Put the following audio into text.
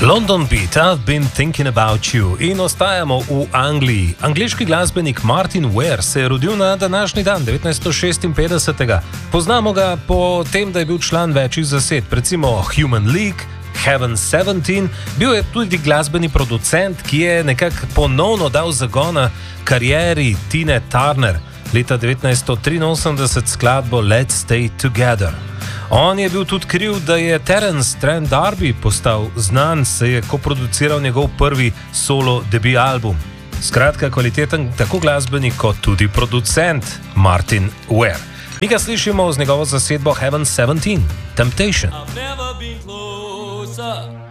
London Beat, I've been thinking about you in ostajamo v Angliji. Angliški glasbenik Martin Ware se je rodil na današnji dan, 1956. Poznamo ga po tem, da je bil član večjih zased, recimo Human League, Heaven 17, bil je tudi glasbeni producent, ki je nekako ponovno dal zagona karieri Tine Turner, leta 1983 skladbo Let's Stay Together. On je bil tudi kriv, da je Terence Trent D'Arby postal znan, se je koproduciral njegov prvi solo debut album. Skratka, kvaliteten tako glasbenik kot tudi producent Martin Ware. Mi ga slišimo z njegovo zasedbo Heaven 17, Temptation. I've never been closer.